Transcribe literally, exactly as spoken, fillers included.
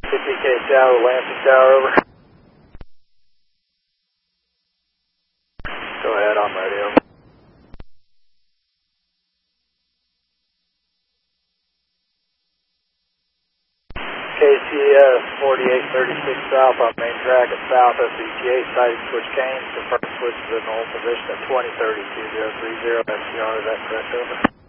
T P K Tower, Lansing Tower, over. Go ahead, I'm ready, over. K C S forty-eight thirty-six south on main track at south S E T A, sighting switch Kane, confirm switch to the null position at twenty thirty-two zero three zero S C R, is that correct, over?